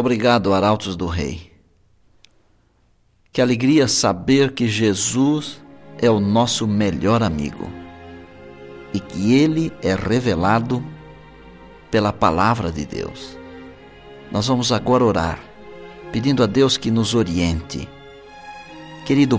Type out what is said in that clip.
Obrigado, Arautos do Rei. Que alegria saber que Jesus é o nosso melhor amigo e que Ele é revelado pela palavra de Deus. Nós vamos agora orar, pedindo a Deus que nos oriente. Querido